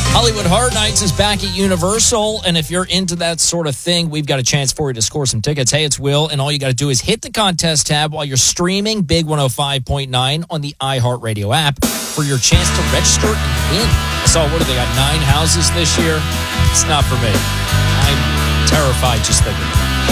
Hollywood Horror Nights is back at Universal, and if you're into that sort of thing, we've got a chance for you to score some tickets. Hey, it's Will, and all you got to do is hit the contest tab while you're streaming Big 105.9 on the iHeartRadio app for your chance to register and win. I saw, what do they got, 9 houses this year? It's not for me. I'm terrified just thinking.